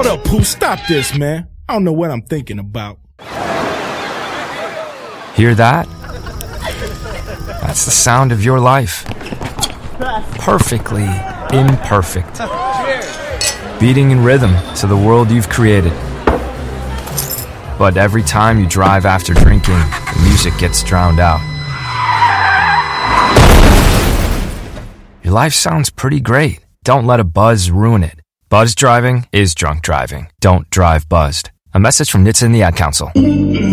Hold up, Pooh, stop this, man. I don't know what I'm thinking about. Hear that? That's the sound of your life. Perfectly imperfect. Beating in rhythm to the world you've created. But every time you drive after drinking, the music gets drowned out. Your life sounds pretty great. Don't let a buzz ruin it. Buzz driving is drunk driving. Don't drive buzzed. A message from NHTSA and the Ad Council.